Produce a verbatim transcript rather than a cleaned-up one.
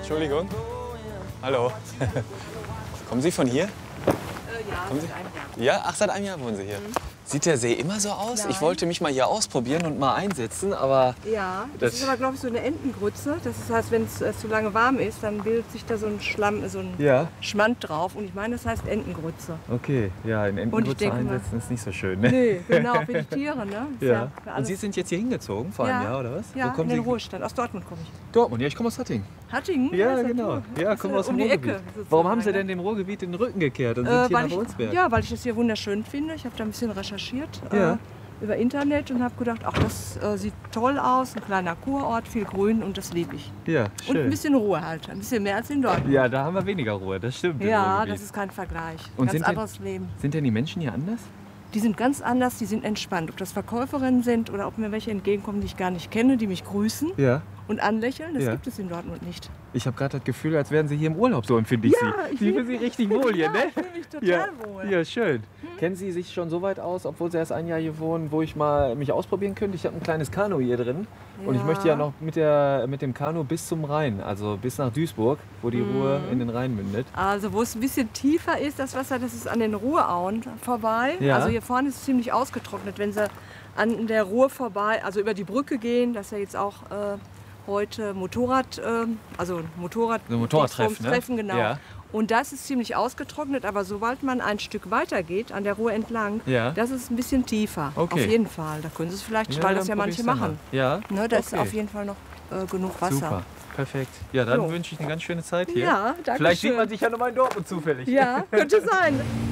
Entschuldigung. Hallo. Kommen Sie von hier? Äh, ja, Kommen Sie? seit einem Jahr. Ja, ach, seit einem Jahr wohnen Sie hier. Mhm. Sieht der See immer so aus? Nein. Ich wollte mich mal hier ausprobieren und mal einsetzen, aber... Ja, das, Das- ist aber, glaube ich, so eine Entengrütze. Das heißt, wenn es äh, zu lange warm ist, dann bildet sich da so ein Schlamm, so ein Ja. Schmand drauf. Und ich meine, das heißt Entengrütze. Okay, ja, in Und ich Entengrütze denke mal- einsetzen ist nicht so schön, ne? Nee, genau, für die Tiere, ne? Ist Ja. für Und alles- Sie sind jetzt hier hingezogen vor einem Ja. Jahr, oder was? Ja, Wo kommen in den Sie? Ruhestand. Aus Dortmund komme ich. Dortmund, ja, ich komme aus Hattingen. Hattingen? Ja, ist genau. toll. Ja, Ist, komme äh, aus dem um die Ruhrgebiet. Ecke. sozusagen, Warum haben Sie ne? denn dem Ruhrgebiet den Rücken gekehrt und sind Äh, hier weil nach ich, Brunsberg? ja, weil ich das hier wunderschön finde. Ich habe da ein bisschen recherchiert Ja. äh, über Internet und habe gedacht, ach, das äh, sieht toll aus. Ein kleiner Kurort, viel Grün und das liebe ich. Ja, Und ein schön. bisschen Ruhe halt. Ein bisschen mehr als in Dortmund. Ja, da haben wir weniger Ruhe, das stimmt. im Ja, Ruhrgebiet. das ist kein Vergleich. Und Ganz sind denn- anderes Leben. Sind denn die Menschen hier anders? Die sind ganz anders, die sind entspannt. Ob das Verkäuferinnen sind oder ob mir welche entgegenkommen, die ich gar nicht kenne, die mich grüßen Ja. und anlächeln, das Ja. gibt es in Dortmund nicht. Ich habe gerade das Gefühl, als wären Sie hier im Urlaub, so empfinde ich Ja, Sie. ich Sie fühlen sich richtig wohl hier, Ja, ne? ich fühle mich total Ja, wohl. Hm? ja, schön. Kennen Sie sich schon so weit aus, obwohl Sie erst ein Jahr hier wohnen, wo ich mal mich ausprobieren könnte? Ich habe ein kleines Kanu hier drin und ich Ja. möchte ja noch mit, der, mit dem Kanu bis zum Rhein, also bis nach Duisburg, wo die Ruhr Hm. in den Rhein mündet. Also wo es ein bisschen tiefer ist, das Wasser, das ist an den Ruhrauen vorbei. Ja. Also hier vorne ist es ziemlich ausgetrocknet. Wenn Sie an der Ruhr vorbei, also über die Brücke gehen, das ist ja jetzt auch äh, heute Motorrad, äh, also Motorrad, So ein Motorradtreff, ne? Treffen, genau. Ja. Und das ist ziemlich ausgetrocknet, aber sobald man ein Stück weiter geht, an der Ruhr entlang, Ja. das ist ein bisschen tiefer. Okay. Auf jeden Fall. Da können Sie es vielleicht, weil das dann ja probier manche ich's dann machen. mal. Ja, Ne, da ist okay. auf jeden Fall noch äh, genug Wasser. Super, perfekt. Ja, dann Jo. wünsche ich eine ganz schöne Zeit hier. Ja, danke Vielleicht sieht schön. man sich ja noch mal in Dortmund zufällig. Ja, könnte sein.